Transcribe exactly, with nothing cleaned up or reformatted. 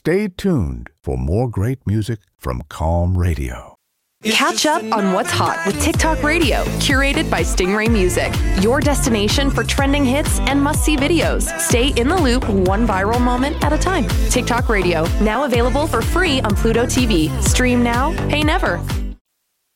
Stay tuned for more great music from Calm Radio. Catch up on what's hot with TikTok Radio, curated by Stingray Music. Your destination for trending hits and must-see videos. Stay in the loop, one viral moment at a time. TikTok Radio, now available for free on Pluto T V. Stream now, pay never.